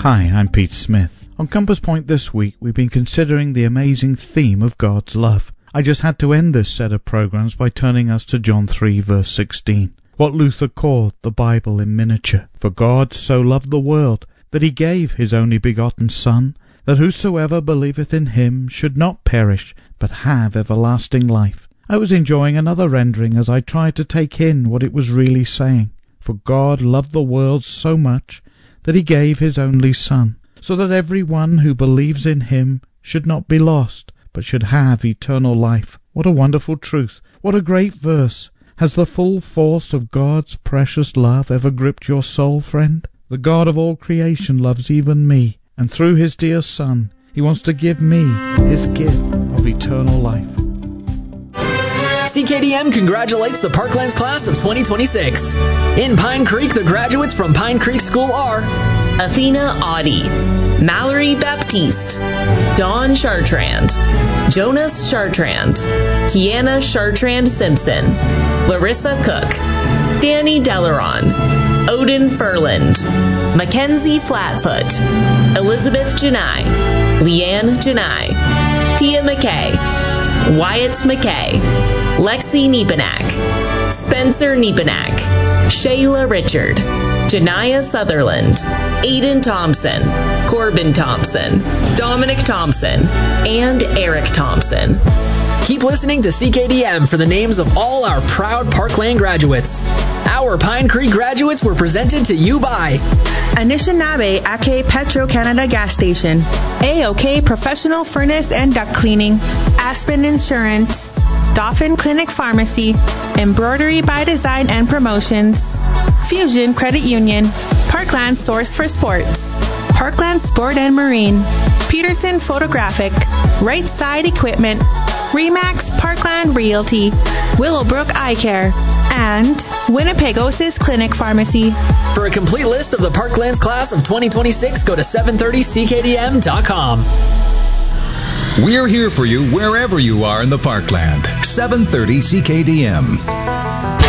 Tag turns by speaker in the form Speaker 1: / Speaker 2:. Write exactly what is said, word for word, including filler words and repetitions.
Speaker 1: Hi, I'm Pete Smith. On Compass Point this week, we've been considering the amazing theme of God's love. I just had to end this set of programs by turning us to John three, verse sixteen, what Luther called the Bible in miniature. For God so loved the world, that he gave his only begotten Son, that whosoever believeth in him should not perish, but have everlasting life. I was enjoying another rendering as I tried to take in what it was really saying. For God loved the world so much that he gave his only Son, so that every one who believes in him should not be lost, but should have eternal life. What a wonderful truth! What a great verse! Has the full force of God's precious love ever gripped your soul, friend? The God of all creation loves even me, and through his dear Son, he wants to give me his gift of eternal life.
Speaker 2: C K D M congratulates the Parklands class of twenty twenty-six. In Pine Creek, the graduates from Pine Creek School are
Speaker 3: Athena Audi, Mallory Baptiste, Dawn Chartrand, Jonas Chartrand, Kiana Chartrand Simpson, Larissa Cook, Danny Delaron, Odin Furland, Mackenzie Flatfoot, Elizabeth Janai, Leanne Janai, Tia McKay, Wyatt McKay, Lexi Niepanak, Spencer Niepanak, Shayla Richard, Janiyah Sutherland, Aiden Thompson, Corbin Thompson, Dominic Thompson, and Eric Thompson.
Speaker 2: Keep listening to C K D M for the names of all our proud Parkland graduates. Our Pine Creek graduates were presented to you by
Speaker 4: Anishinaabe Ake Petro Canada Gas Station, A O K Professional Furnace and Duct Cleaning, Aspen Insurance, Dauphin Clinic Pharmacy, Embroidery by Design and Promotions, Fusion Credit Union, Parkland Source for Sports, Parkland Sport and Marine, Peterson Photographic, Right Side Equipment, Remax Parkland Realty, Willowbrook Eye Care, and Winnepegosis Clinic Pharmacy.
Speaker 2: For a complete list of the Parklands class of twenty twenty-six, go to seven thirty C K D M dot com.
Speaker 5: We're here for you wherever you are in the Parkland. seven thirty C K D M.